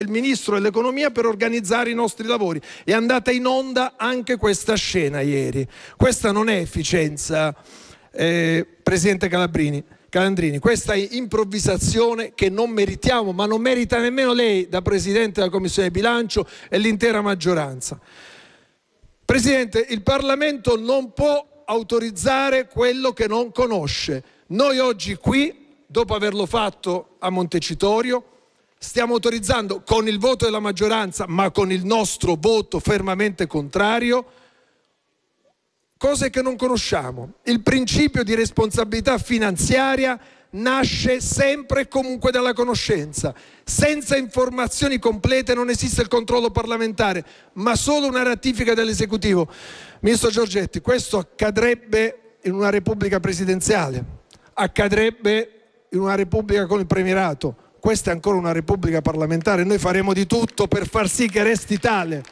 il Ministro dell'Economia per organizzare i nostri lavori. È andata in onda anche questa scena ieri. Questa non è efficienza, Presidente Calandrini, questa è improvvisazione che non meritiamo, ma non merita nemmeno lei da Presidente della Commissione Bilancio e l'intera maggioranza. Presidente, il Parlamento non può autorizzare quello che non conosce. Noi oggi qui, dopo averlo fatto a Montecitorio, stiamo autorizzando con il voto della maggioranza, ma con il nostro voto fermamente contrario, cose che non conosciamo. Il principio di responsabilità finanziaria nasce sempre e comunque dalla conoscenza. Senza informazioni complete non esiste il controllo parlamentare, ma solo una ratifica dell'esecutivo. Ministro Giorgetti, questo accadrebbe in una repubblica presidenziale, accadrebbe in una repubblica con il premierato. Questa è ancora una repubblica parlamentare, noi faremo di tutto per far sì che resti tale.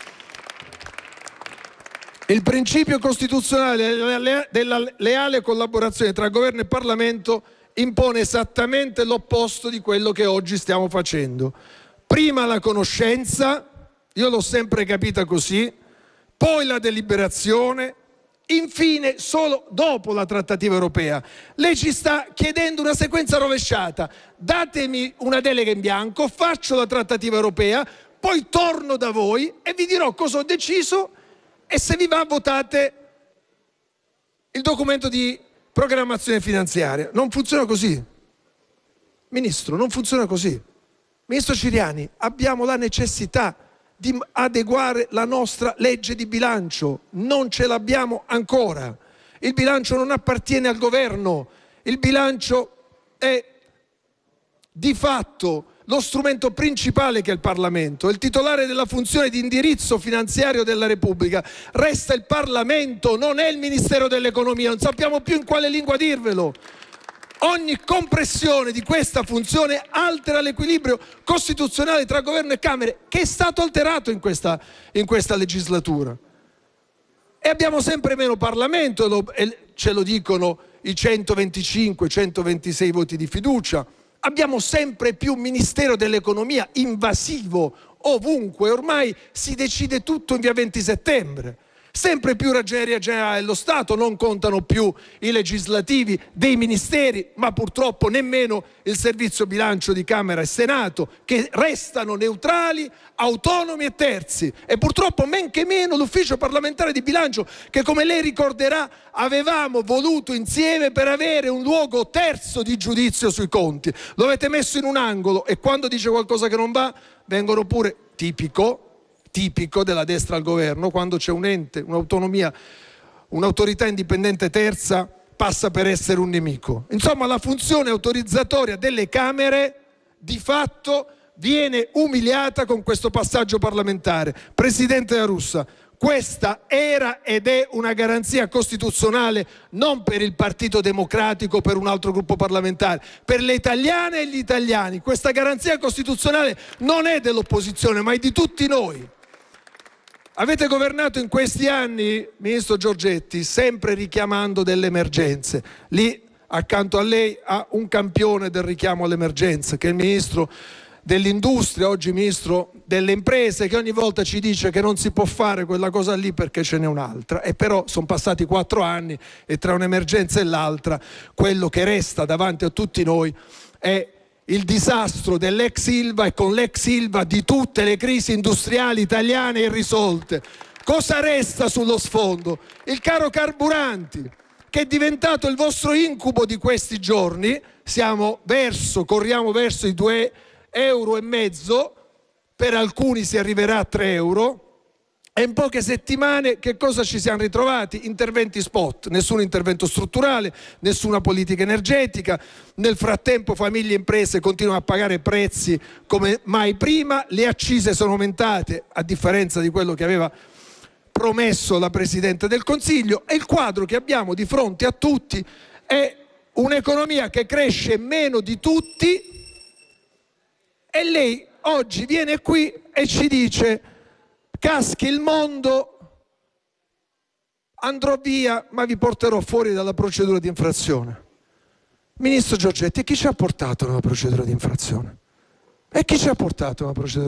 Il principio costituzionale della leale collaborazione tra governo e Parlamento impone esattamente l'opposto di quello che oggi stiamo facendo. Prima la conoscenza, io l'ho sempre capita così, poi la deliberazione, infine solo dopo la trattativa europea. Lei ci sta chiedendo una sequenza rovesciata. Datemi una delega in bianco, faccio la trattativa europea, poi torno da voi e vi dirò cosa ho deciso e se vi va votate il documento di programmazione finanziaria. Non funziona così. Ministro, non funziona così. Ministro Ciriani, abbiamo la necessità di adeguare la nostra legge di bilancio, non ce l'abbiamo ancora. Il bilancio non appartiene al governo, il bilancio è di fatto lo strumento principale che è il Parlamento. Il titolare della funzione di indirizzo finanziario della Repubblica resta il Parlamento, non è il Ministero dell'Economia, non sappiamo più in quale lingua dirvelo. Ogni compressione di questa funzione altera l'equilibrio costituzionale tra governo e Camere, che è stato alterato in questa legislatura. E abbiamo sempre meno Parlamento, e ce lo dicono i 125-126 voti di fiducia. Abbiamo sempre più Ministero dell'Economia invasivo ovunque, ormai si decide tutto in via 20 settembre. Sempre più Ragioneria Generale dello Stato, non contano più i legislativi dei ministeri, ma purtroppo nemmeno il Servizio Bilancio di Camera e Senato, che restano neutrali, autonomi e terzi. E purtroppo men che meno l'Ufficio Parlamentare di Bilancio, che come lei ricorderà avevamo voluto insieme per avere un luogo terzo di giudizio sui conti. Lo avete messo in un angolo e quando dice qualcosa che non va vengono pure, tipico della destra al governo, quando c'è un ente, un'autonomia, un'autorità indipendente terza, passa per essere un nemico. Insomma, la funzione autorizzatoria delle Camere di fatto viene umiliata con questo passaggio parlamentare. Presidente La Russa, questa era ed è una garanzia costituzionale non per il Partito Democratico o per un altro gruppo parlamentare, per le italiane e gli italiani. Questa garanzia costituzionale non è dell'opposizione, ma è di tutti noi. Avete governato in questi anni, Ministro Giorgetti, sempre richiamando delle emergenze. Lì, accanto a lei, ha un campione del richiamo alle emergenze, che è il Ministro dell'Industria, oggi Ministro delle Imprese, che ogni volta ci dice che non si può fare quella cosa lì perché ce n'è un'altra. E però sono passati 4 anni e tra un'emergenza e l'altra, quello che resta davanti a tutti noi è il disastro dell'ex Ilva e con l'ex Ilva di tutte le crisi industriali italiane irrisolte. Cosa resta sullo sfondo? Il caro carburanti, che è diventato il vostro incubo di questi giorni. Corriamo verso i 2,5 €, per alcuni si arriverà a 3 euro. E in poche settimane che cosa ci siamo ritrovati? Interventi spot, nessun intervento strutturale, nessuna politica energetica. Nel frattempo famiglie e imprese continuano a pagare prezzi come mai prima, le accise sono aumentate a differenza di quello che aveva promesso la Presidente del Consiglio, e il quadro che abbiamo di fronte a tutti è un'economia che cresce meno di tutti e lei oggi viene qui e ci dice: caschi il mondo, andrò via, ma vi porterò fuori dalla procedura di infrazione. Ministro Giorgetti, chi ci ha portato nella procedura di infrazione? E chi ci ha portato a una procedura